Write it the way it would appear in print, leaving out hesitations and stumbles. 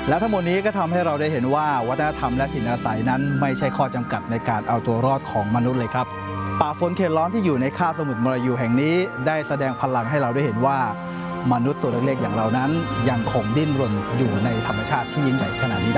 และทั้งหมดนี้ก็ทำให้เราได้เห็นว่าวัฒนธรรมและถิ่นอาศัยนั้นไม่ใช่ข้อจำกัดในการเอาตัวรอดของมนุษย์เลยครับป่าฝนเขตร้อนที่อยู่ในคาบสมุทรมลายูแห่งนี้ได้แสดงพลังให้เราได้เห็นว่ามนุษย์ตัวเล็กๆอย่างเรานั้นยังคงดิ้นรนอยู่ในธรรมชาติที่ยิ่งใหญ่ขนาดนี้